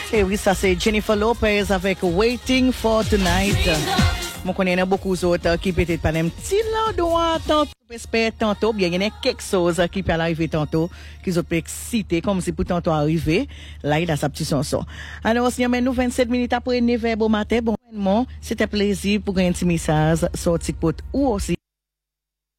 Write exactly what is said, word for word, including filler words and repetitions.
Et oui, ça c'est Jennifer Lopez avec Waiting for Tonight. Moi, connais beaucoup d'autres qui peut-être pas même petit là droit tantôt, espère tantôt, bien il y a quelque chose qui peut arriver tantôt, qui autres peut exciter comme si pour tantôt arriver. Là, il a sa petite chanson. Alors, si nous vingt-sept minutes après neuf heures bon matin, bon, c'était plaisir pour un petit message sorti pour ou aussi